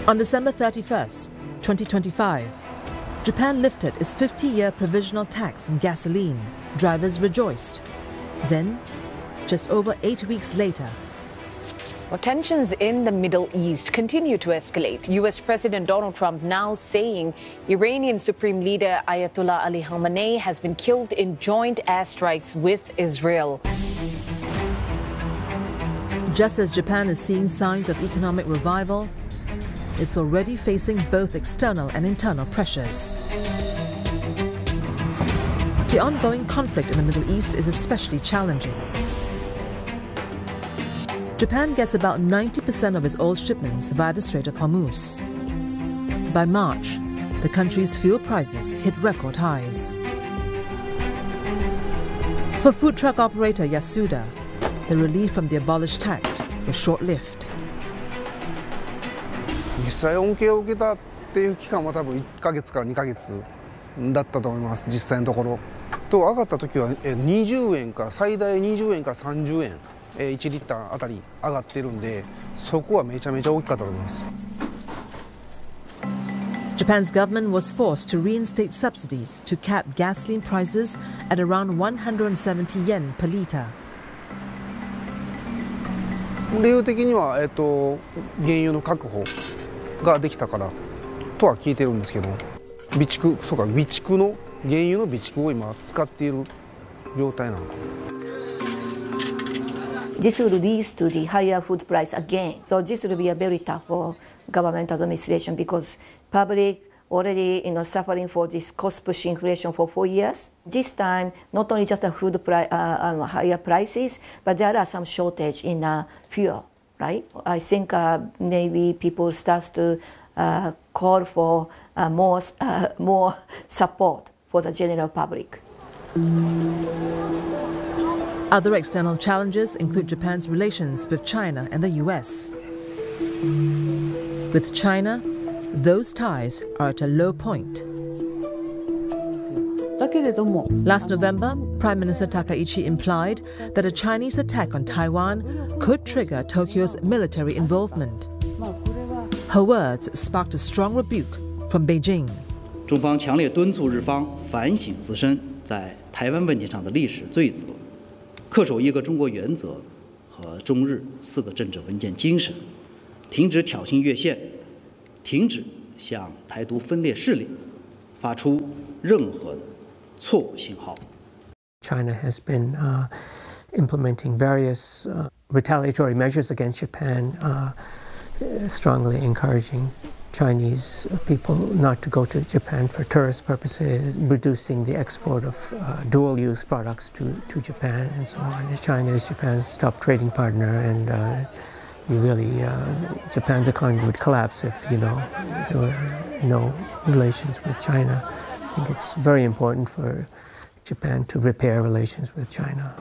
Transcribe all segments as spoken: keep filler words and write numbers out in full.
On December thirty-first, twenty twenty-five, Japan lifted its fifty-year provisional tax on gasoline. Drivers rejoiced. Then, just over eight weeks later, well, tensions in the Middle East continue to escalate. U S President Donald Trump now saying Iranian Supreme Leader Ayatollah Ali Khamenei has been killed in joint airstrikes with Israel. Just as Japan is seeing signs of economic revival, it's already facing both external and internal pressures. The ongoing conflict in the Middle East is especially challenging. Japan gets about ninety percent of its oil shipments via the Strait of Hormuz. By March, the country's fuel prices hit record highs. For food truck operator Yasuda, the relief from the abolished tax was short-lived. 実際恩恵を受けたっていう期間は多分いっかげつからにかげつだったと思います。実際のところ。と上がった時はにじゅうえんから最大にじゅうえんからさんじゅうえん。いちリッターあたり上がってるんで、そこはめちゃめちゃ大きかったと思います。 Japan's government was forced to reinstate subsidies to cap gasoline prices at around one hundred seventy yen per liter. 理由的には、えっと、原油の確保ができたからとは聞いてるんですけど、備蓄、そうか、備蓄の原油の備蓄を今使っている状態なのか。 This will lead to the higher food price again. So this will be a very tough for government administration because public already you know, suffering for this cost-push inflation for four years. This time, not only just the food price, uh, um, higher prices, but there are some shortage in uh, fuel, right? I think uh, maybe people start to uh, call for uh, more, uh, more support for the general public. Other external challenges include Japan's relations with China and the U S. With China, those ties are at a low point. Last November, Prime Minister Takaichi implied that a Chinese attack on Taiwan could trigger Tokyo's military involvement. Her words sparked a strong rebuke from Beijing. 中方强烈敦促日方反省自身在台湾问题上的历史罪责。 恪守一个中国原则和中日四个政治文件精神，停止挑衅越线，停止向台独分裂势力发出任何的错误信号。 China has been uh, implementing various uh, retaliatory measures against Japan, uh, strongly encouraging Chinese people not to go to Japan for tourist purposes, reducing the export of uh, dual-use products to, to Japan and so on. China is Japan's top trading partner, and uh, you really, uh, Japan's economy would collapse if, you know, there were no relations with China. I think it's very important for Japan to repair relations with China.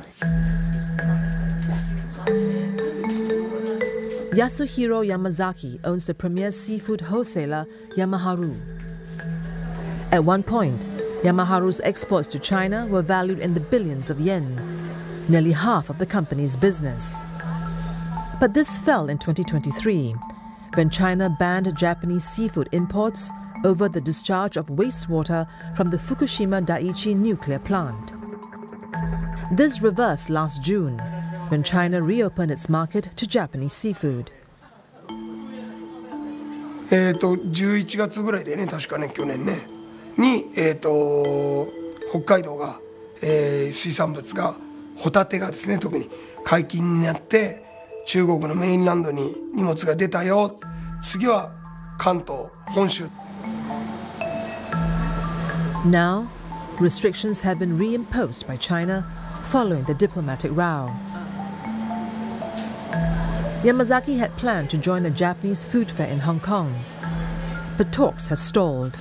Yasuhiro Yamazaki owns the premier seafood wholesaler Yamaharu. At one point, Yamaharu's exports to China were valued in the billions of yen, nearly half of the company's business. But this fell in twenty twenty-three, when China banned Japanese seafood imports over the discharge of wastewater from the Fukushima Daiichi nuclear plant. This reversed last June, when China reopened its market to Japanese seafood. えっとじゅういちがつぐらいでね、確かね去年ねにえっと北海道が、えー、水産物がホタテがですね特に解禁になって中国のメインランドに荷物が出たよ。次は関東本州。 Now, restrictions have been reimposed by China following the diplomatic row. Yamazaki had planned to join a Japanese food fair in Hong Kong, but talks have stalled.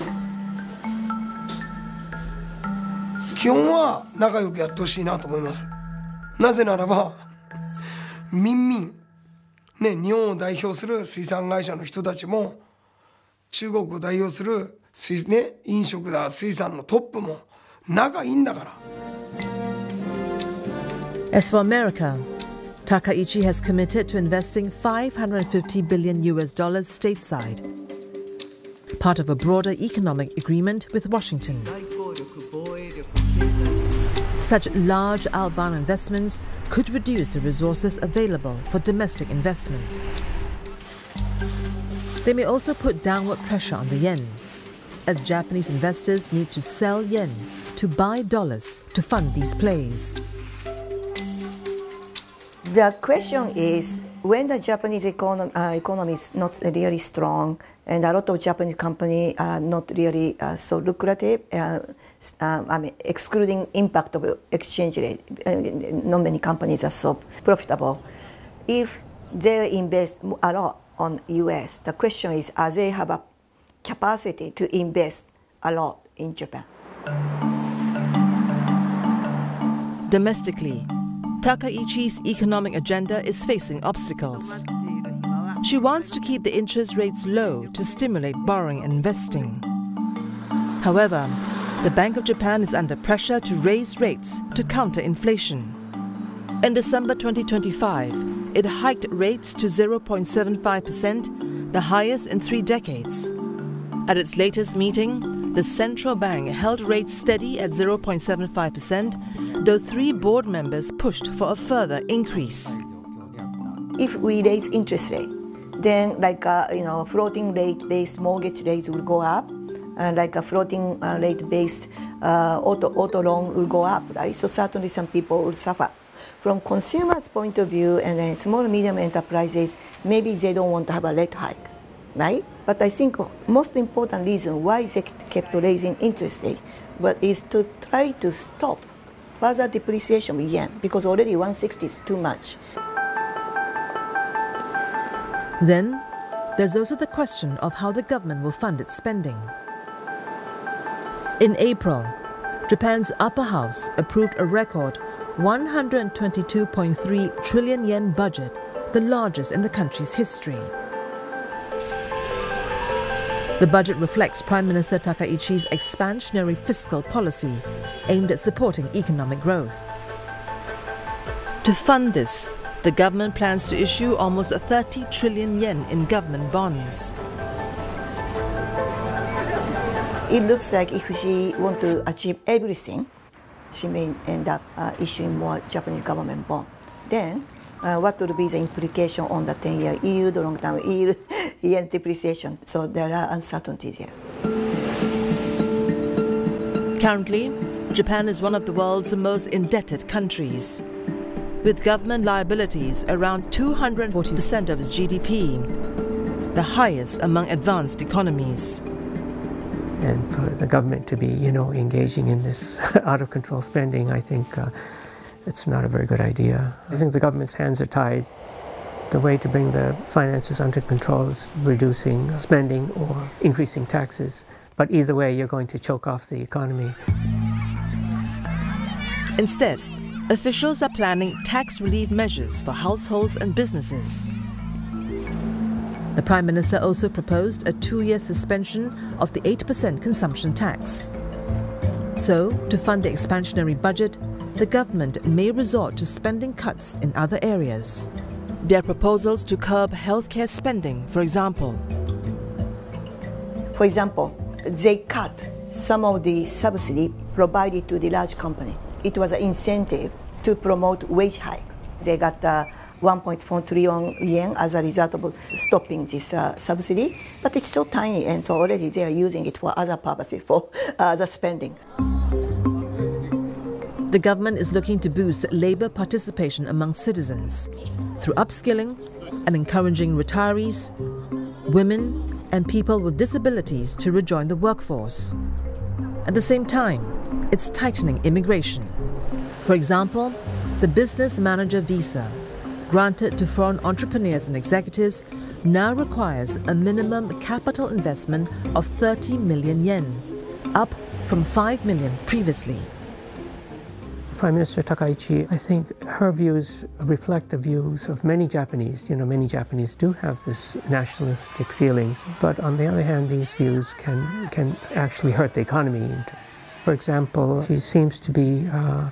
基本は仲良くやってほしいなと思います。なぜならば、民民、ね、日本を代表する水産会社の人たちも、中国を代表する水、ね、飲食だ水産のトップも仲いいんだから。 As for America, Takaichi has committed to investing five hundred fifty billion U S dollars stateside. part of a broader economic agreement with Washington. Such large outbound investments could reduce the resources available for domestic investment. They may also put downward pressure on the yen, as Japanese investors need to sell yen to buy dollars to fund these plays. The question is, when the Japanese economy, uh, economy is not really strong and a lot of Japanese companies are not really uh, so lucrative, uh, um, I mean, excluding impact of exchange rate, uh, not many companies are so profitable. If they invest a lot on U S, the question is, are they have a capacity to invest a lot in Japan? Domestically, Takaichi's economic agenda is facing obstacles. She wants to keep the interest rates low to stimulate borrowing and investing. However, the Bank of Japan is under pressure to raise rates to counter inflation. In December twenty twenty-five, it hiked rates to zero point seven five percent, the highest in three decades. At its latest meeting, the central bank held rates steady at zero point seven five percent, though three board members pushed for a further increase. If we raise interest rate, then like a, you know, floating rate based mortgage rates will go up, and like a floating uh, rate based uh, auto auto loan will go up, right? So certainly some people will suffer. From consumers' point of view, and then small and medium enterprises, maybe they don't want to have a rate hike, right? But I think most important reason why they kept raising interest rate, but is to try to stop further depreciation of yen, because already one sixty is too much. Then, there's also the question of how the government will fund its spending. In April, Japan's upper house approved a record one hundred twenty-two point three trillion yen budget, the largest in the country's history. The budget reflects Prime Minister Takaichi's expansionary fiscal policy aimed at supporting economic growth. To fund this, the government plans to issue almost thirty trillion yen in government bonds. It looks like if she wants to achieve everything, she may end up uh, issuing more Japanese government bond. Then, uh, what will be the implication on the ten-year yield, long-term yield, yen depreciation? So there are uncertainties here. Currently, Japan is one of the world's most indebted countries, with government liabilities around two hundred forty percent of its G D P, the highest among advanced economies. And for the government to be, you know, engaging in this out-of-control spending, I think uh, it's not a very good idea. I think the government's hands are tied. The way to bring the finances under control is reducing spending or increasing taxes. But either way, you're going to choke off the economy. Instead, officials are planning tax relief measures for households and businesses. The Prime Minister also proposed a two-year suspension of the eight percent consumption tax. So, to fund the expansionary budget, the government may resort to spending cuts in other areas. There are proposals to curb healthcare spending, for example. For example, they cut some of the subsidy provided to the large company. It was an incentive to promote wage hike. They got uh, one point four trillion yen as a result of stopping this uh, subsidy, but it's so tiny, and so already they are using it for other purposes, for uh, other spending. The government is looking to boost labor participation among citizens through upskilling and encouraging retirees, women, and people with disabilities to rejoin the workforce. At the same time, it's tightening immigration. For example, the business manager visa, granted to foreign entrepreneurs and executives, now requires a minimum capital investment of thirty million yen, up from five million previously. Prime Minister Takaichi, I think her views reflect the views of many Japanese. You know, many Japanese do have this nationalistic feelings, but on the other hand, these views can, can actually hurt the economy. For example, she seems to be uh,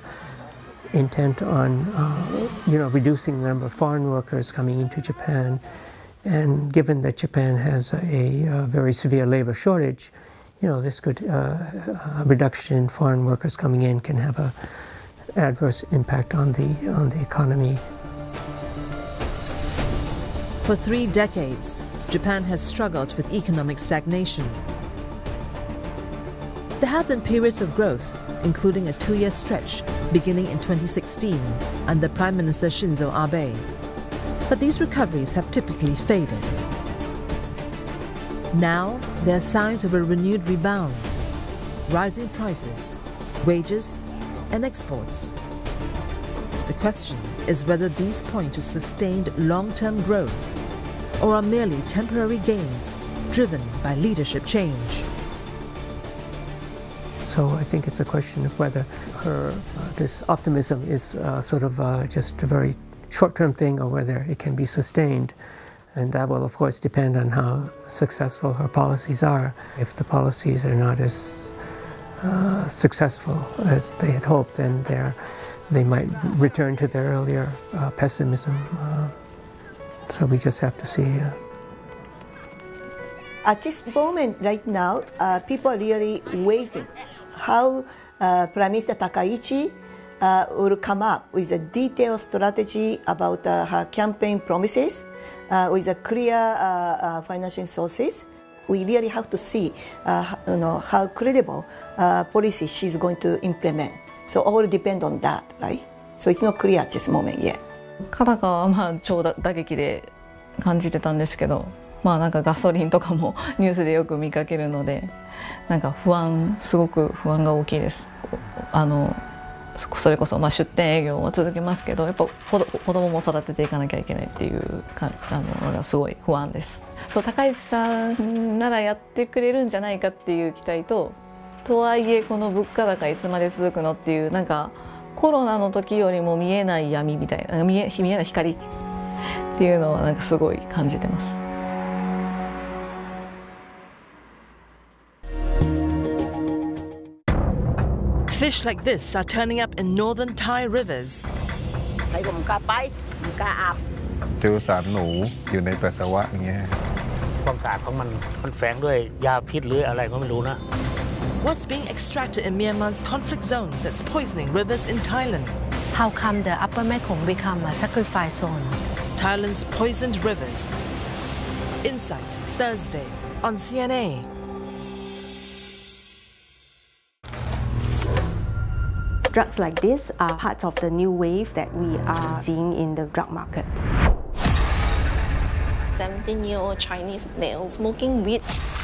intent on, uh, you know, reducing the number of foreign workers coming into Japan And given that Japan has a, a very severe labor shortage, you know, this could, uh, a reduction in foreign workers coming in can have a adverse impact on the, on the economy. For three decades, Japan has struggled with economic stagnation. There have been periods of growth, including a two-year stretch beginning in twenty sixteen under Prime Minister Shinzo Abe. But these recoveries have typically faded. Now, there are signs of a renewed rebound, rising prices, wages, and exports. The question is whether these point to sustained long-term growth or are merely temporary gains driven by leadership change. So I think it's a question of whether her, uh, this optimism is uh, sort of uh, just a very short-term thing or whether it can be sustained. And that will, of course, depend on how successful her policies are. If the policies are not as uh, successful as they had hoped, then they're, they might return to their earlier uh, pessimism. Uh, so we just have to see. Uh. At this moment, right now, uh, people are really waiting how uh, Prime Minister Takaichi uh, will come up with a detailed strategy about uh, her campaign promises uh, with a clear uh, uh, financial sources. We really have to see uh, you know, how credible uh, policy she's going to implement. So all depend on that, right? So it's not clear at this moment yet. カナダはまあ超打撃で感じてたんですけど、まあなんかガソリンとかもニュースでよく見かけるので、なんか不安すごく不安が大きいです。あのそれこそまあ出店営業は続けますけど、やっぱ子供も育てていかなきゃいけないっていうかあのがすごい不安です。そう高市さんならやってくれるんじゃないかっていう期待と、とはいえこの物価高いつまで続くのっていうなんか。コロナの時よりも見えない闇みたいな、見え、見えない光っていうのはなんかすごい感じてます。 Fish like this are turning up in northern Thai rivers. ใครก็ไม่กล้าไปไม่กล้าอาบเจอสารหนูอยู่ในปัสสาวะอย่างเงี้ยความสะอาดของมันมันแฝงด้วยยาพิษหรืออะไรก็ไม่รู้นะ What's being extracted in Myanmar's conflict zones that's poisoning rivers in Thailand? How come the Upper Mekong become a sacrifice zone? Thailand's poisoned rivers. Insight, Thursday, on C N A. Drugs like this are part of the new wave that we are seeing in the drug market. seventeen-year-old Chinese male smoking weed